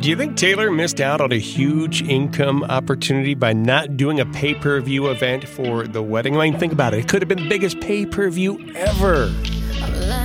Do you think Taylor missed out on a huge income opportunity by not doing a pay-per-view event for the wedding? I mean, think about it. It could have been the biggest pay-per-view ever.